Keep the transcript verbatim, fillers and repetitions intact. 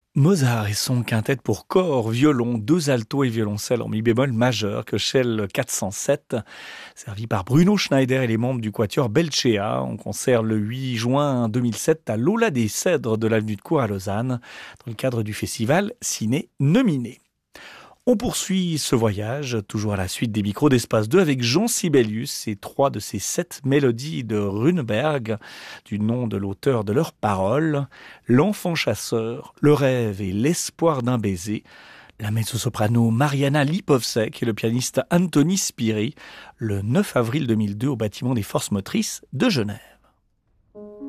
Mozart et son quintet pour corps, violon, deux altos et violoncelle en mi bémol majeur que Shell quatre cent sept, servi par Bruno Schneider et les membres du quatuor Belcea, en concert le huit juin deux mille sept à l'Aula des Cèdres de l'avenue de Cour à Lausanne, dans le cadre du festival Ciné Nominé. On poursuit ce voyage, toujours à la suite des micros d'Espace deux, avec Jean Sibelius et trois de ses sept mélodies de Runeberg, du nom de l'auteur de leurs paroles, L'enfant chasseur, Le rêve et l'espoir d'un baiser, la mezzo-soprano Mariana Lipovsek et le pianiste Anthony Spiri, le neuf avril deux mille deux au bâtiment des Forces motrices de Genève.